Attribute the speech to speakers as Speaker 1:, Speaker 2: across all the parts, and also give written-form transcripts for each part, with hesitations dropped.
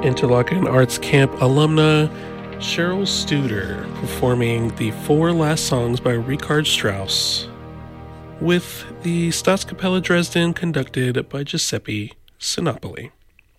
Speaker 1: Interlochen Arts Camp alumna Cheryl Studer performing the four last songs by Richard Strauss with the Staatskapelle Dresden conducted by Giuseppe Sinopoli.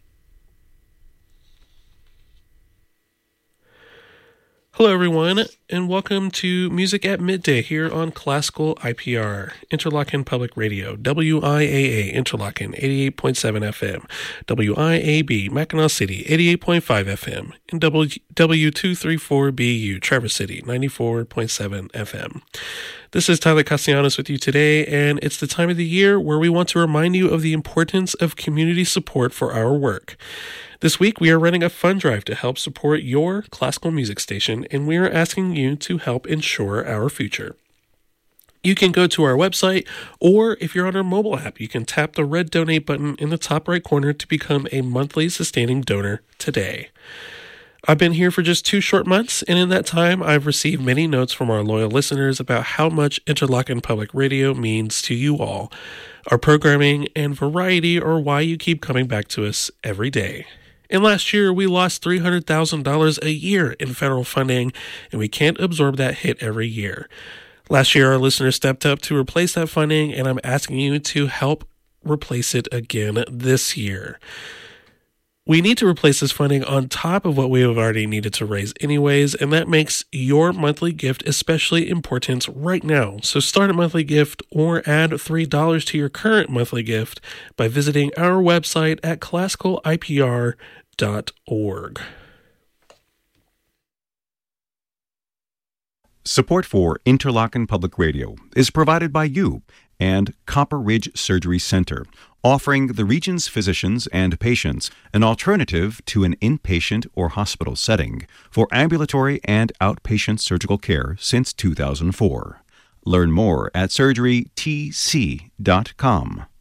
Speaker 1: Hello everyone, and welcome to Music at Midday here on Classical IPR, Interlochen Public Radio, WIAA Interlochen 88.7 FM, WIAB Mackinac City 88.5 FM, and W234BU Traverse City 94.7 FM. This is Tyler Castellanos with you today, and it's the time of the year where we want to remind you of the importance of community support for our work. This week, we are running a fund drive to help support your classical music station, and we are asking you to help ensure our future. You can go to our website, or if you're on our mobile app, you can tap the red donate button in the top right corner to become a monthly sustaining donor today. I've been here for just 2 short months, and in that time, I've received many notes from our loyal listeners about how much Interlochen Public Radio means to you all. Our programming and variety are why you keep coming back to us every day. And last year, we lost $300,000 a year in federal funding, and we can't absorb that hit every year. Last year, our listeners stepped up to replace that funding, and I'm asking you to help replace it again this year. We need to replace this funding on top of what we have already needed to raise anyways, and that makes your monthly gift especially important right now. So start a monthly gift or add $3 to your current monthly gift by visiting our website at classicalipr.org.
Speaker 2: Support for Interlochen Public Radio is provided by you and Copper Ridge Surgery Center, offering the region's physicians and patients an alternative to an inpatient or hospital setting for ambulatory and outpatient surgical care since 2004. Learn more at surgerytc.com.